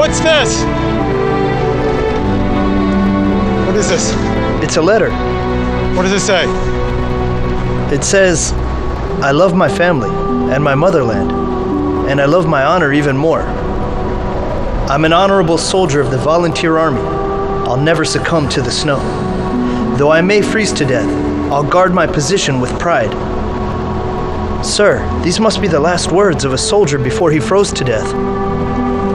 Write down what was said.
What's this? What is this? It's a letter. What does it say? It says, I love my family and my motherland, and I love my honor even more. I'm an honorable soldier of the volunteer army. I'll never succumb to the snow. Though I may freeze to death, I'll guard my position with pride. Sir, these must be the last words of a soldier before he froze to death.